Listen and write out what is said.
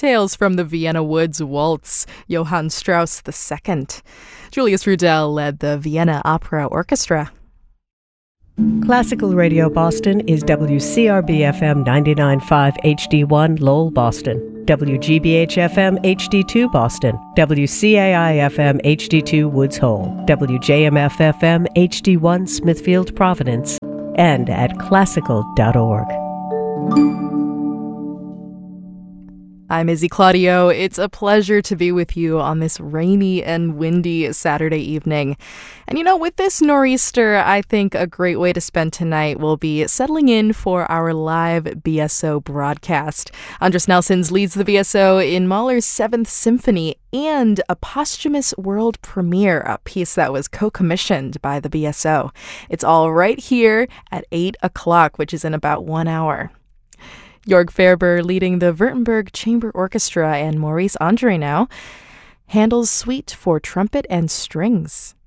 Tales from the Vienna Woods Waltz, Johann Strauss II. Julius Rudel led the Vienna Opera Orchestra. Classical Radio Boston is WCRB-FM 99.5 HD1 Lowell, Boston, WGBH-FM HD2 Boston, WCAI-FM HD2 Woods Hole, WJMF-FM HD1 Smithfield, Providence, and at classical.org. I'm Izzy Claudio. It's a pleasure to be with you on this rainy and windy Saturday evening. And with this nor'easter, I think a great way to spend tonight will be settling in for our live BSO broadcast. Andris Nelsons leads the BSO in Mahler's 7th Symphony and a posthumous world premiere, a piece that was co-commissioned by the BSO. It's all right here at 8 o'clock, which is in about 1 hour. Jörg Ferber leading the Württemberg Chamber Orchestra and Maurice Andre now. Handel's Suite for Trumpet and Strings.